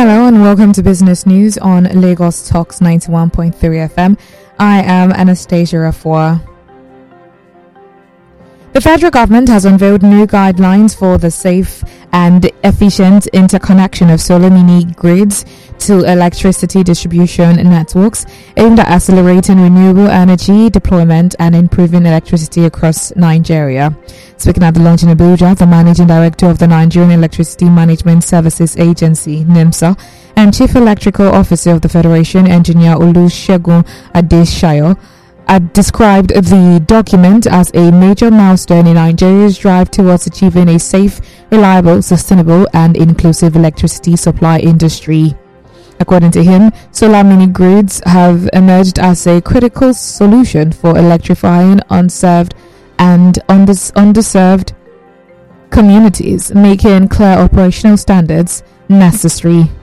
Hello and welcome to Business News on Lagos Talks 91.3 FM. I am Anastasia Afua. The federal government has unveiled new guidelines for the safe and efficient interconnection of solar mini grids to electricity distribution networks, aimed at accelerating renewable energy deployment and improving electricity across Nigeria. Speaking at the launch in Abuja, the managing director of the Nigerian Electricity Management Services Agency, NEMSA, and chief electrical officer of the Federation, engineer Olusegun Adeshayo, described the document as a major milestone in Nigeria's drive towards achieving a safe, reliable, sustainable and inclusive electricity supply industry. According to him, solar mini grids have emerged as a critical solution for electrifying unserved and underserved communities, making clear operational standards necessary.